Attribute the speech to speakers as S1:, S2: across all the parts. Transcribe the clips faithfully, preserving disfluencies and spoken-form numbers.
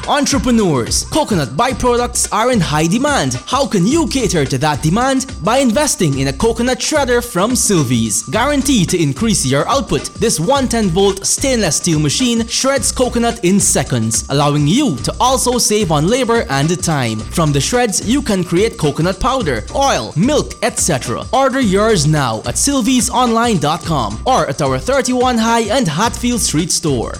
S1: Entrepreneurs, coconut byproducts are in high demand. How can you cater to that demand? By investing in a coconut shredder from Sylvies. Guaranteed to increase your output, this one hundred ten volt stainless steel machine shreds coconut in seconds, allowing you to also save on labor and time. From the shreds, you can create coconut powder, oil, milk, et cetera. Order yours now at sylvies online dot com or at our thirty-one High and Hatfield Street store.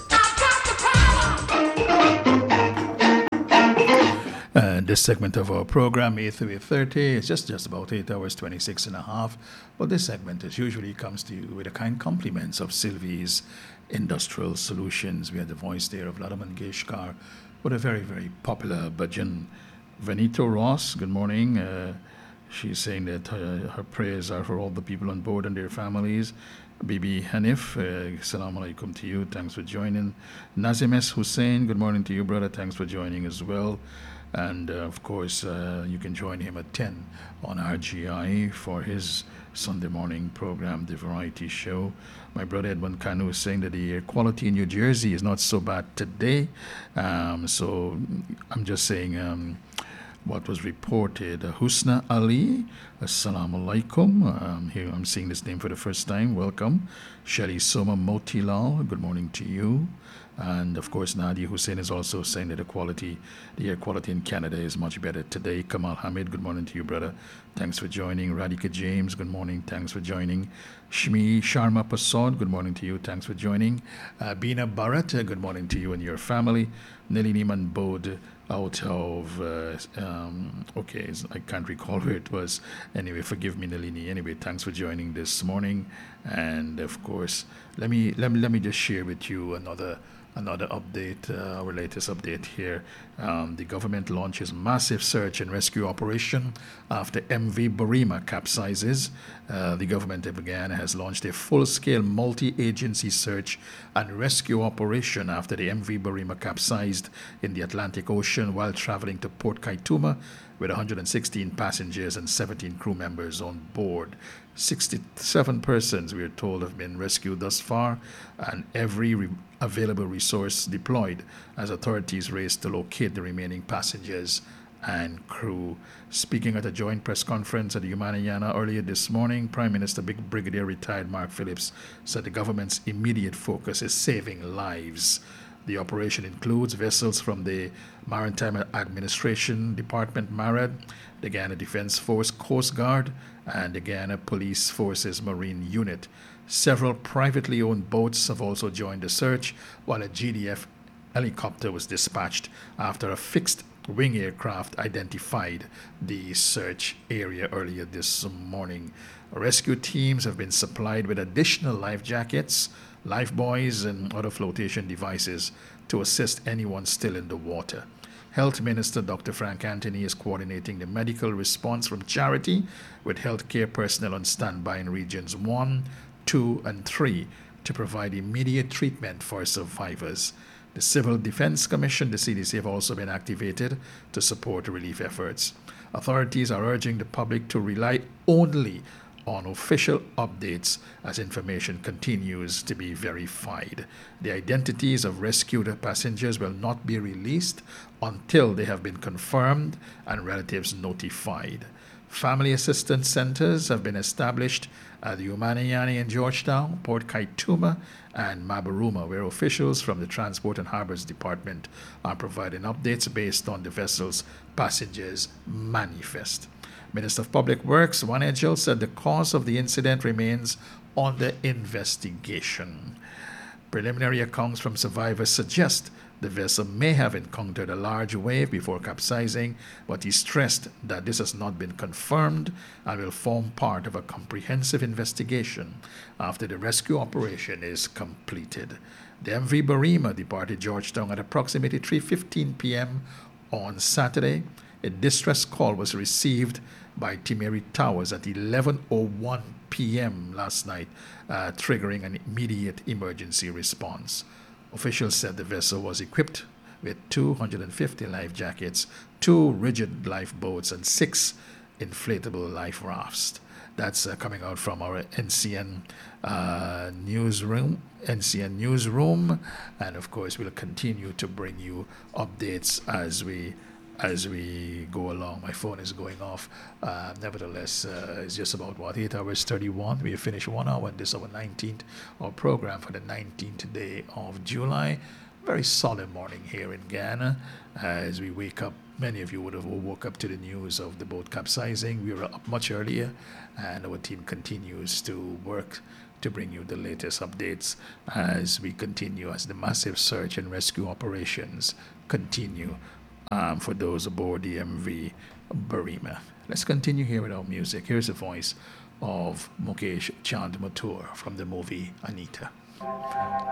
S2: And this segment of our program, eight to eight thirty, is just, just about eight hours, twenty-six and a half. But this segment is usually comes to you with the kind compliments of Sylvie's Industrial Solutions. We had the voice there of Lada Mangeshkar with a very, very popular bhajan. Vanito Ross, good morning. Uh, she's saying that uh, her prayers are for all the people on board and their families. Bibi Hanif, uh, Assalamu alaikum to you. Thanks for joining. Nazim S. Hussein, good morning to you, brother. Thanks for joining as well. And, uh, of course, uh, you can join him at ten on R G I for his Sunday morning program, The Variety Show. My brother Edmund Kanu is saying that the air quality in New Jersey is not so bad today. Um, so I'm just saying um, what was reported. Uh, Husna Ali, Assalamu alaikum. Um, here I'm seeing this name for the first time. Welcome. Shelly Soma Motilal, good morning to you. And of course, Nadia Hussein is also saying that the quality, the air quality in Canada is much better today. Kamal Hamid, good morning to you, brother. Thanks for joining. Radhika James, good morning. Thanks for joining. Shmi Sharma Pasod, good morning to you. Thanks for joining. Uh, Bina Bharat, uh, good morning to you and your family. Nilini Manbod out of, uh, um, okay, I can't recall where it was. Anyway, forgive me, Nalini. Anyway, thanks for joining this morning. And of course, let me let me, let me just share with you another Another update, uh, our latest update here. Um, the government launches massive search and rescue operation after M V Burima capsizes. Uh, the government of Ghana has launched a full-scale multi-agency search and rescue operation after the M V Burima capsized in the Atlantic Ocean while traveling to Port Kaituma with one hundred sixteen passengers and seventeen crew members on board. sixty-seven persons, we are told, have been rescued thus far, and every re- available resource deployed as authorities race to locate the remaining passengers and crew. Speaking at a joint press conference at the Humaniana earlier this morning, Prime Minister Big Brigadier retired Mark Phillips said the government's immediate focus is saving lives. The operation includes vessels from the Maritime Administration Department, MARAD, the Ghana Defense Force Coast Guard, and the Ghana Police Forces Marine Unit. Several privately owned boats have also joined the search, while a G D F helicopter was dispatched after a fixed wing aircraft identified the search area earlier this morning. Rescue teams have been supplied with additional life jackets, life buoys, and other flotation devices to assist anyone still in the water. Health Minister Doctor Frank Anthony is coordinating the medical response from Charity with healthcare personnel on standby in regions one, two, and three to provide immediate treatment for survivors. The Civil Defense Commission, the C D C, have also been activated to support relief efforts. Authorities are urging the public to rely only on official updates as information continues to be verified. The identities of rescued passengers will not be released until they have been confirmed and relatives notified. Family assistance centers have been established at the Umaniyani in Georgetown, Port Kaituma, and Mabaruma, where officials from the Transport and Harbors Department are providing updates based on the vessel's passengers' manifest. Minister of Public Works, Juan Edgel, said the cause of the incident remains under investigation. Preliminary accounts from survivors suggest the vessel may have encountered a large wave before capsizing, but he stressed that this has not been confirmed and will form part of a comprehensive investigation after the rescue operation is completed. The M V Burima departed Georgetown at approximately three fifteen p.m. on Saturday. A distress call was received by Timeri Towers at eleven oh one p.m. last night, uh, triggering an immediate emergency response. Officials said the vessel was equipped with two hundred fifty life jackets, two rigid lifeboats, and six inflatable life rafts. That's uh, coming out from our N C N uh, newsroom, N C N newsroom, and of course we'll continue to bring you updates as we as we go along. My phone is going off. Uh, nevertheless, uh, it's just about what eight hours thirty-one. We have finished one hour, and this is our nineteenth, our program for the nineteenth day of July. Very solid morning here in Ghana as we wake up. Many of you would have woke up to the news of the boat capsizing. We were up much earlier, and our team continues to work to bring you the latest updates as we continue, as the massive search and rescue operations continue um, for those aboard the M V Barima. Let's continue here with our music. Here's the voice of Mukesh Chandmathur from the movie Anita.